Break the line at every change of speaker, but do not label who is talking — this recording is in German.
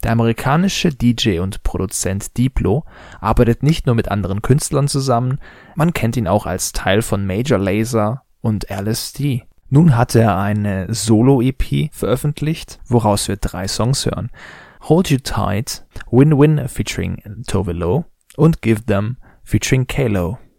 Der amerikanische DJ und Produzent Diplo arbeitet nicht nur mit anderen Künstlern zusammen, man kennt ihn auch als Teil von Major Lazer und LSD. Nun hat er eine Solo-EP veröffentlicht, woraus wir 3 Songs hören. Hold You Tight, Win Win featuring Tove Lo und Give Them featuring K-Lo.